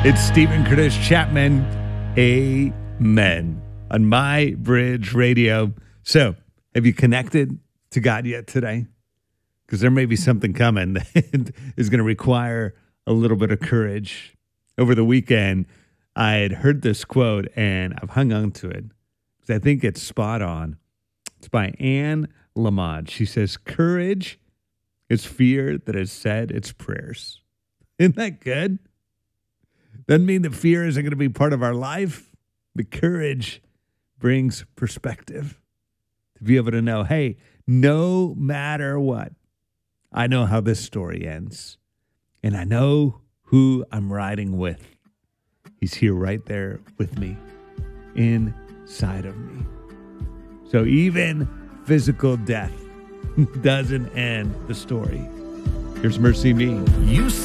It's Stephen Curtis Chapman. Amen. On My Bridge Radio. So, have you connected to God yet today? Because there may be something coming that is going to require a little bit of courage. Over the weekend, I had heard this quote, and I've hung on to it because I think it's spot on. It's by Anne Lamott. She says, "Courage is fear that has said its prayers." Isn't that good? Doesn't mean that fear isn't going to be part of our life, but courage brings perspective to be able to know, hey, no matter what, I know how this story ends, and I know who I'm riding with. He's here right there with me, inside of me. So even physical death doesn't end the story. Here's Mercy Me. You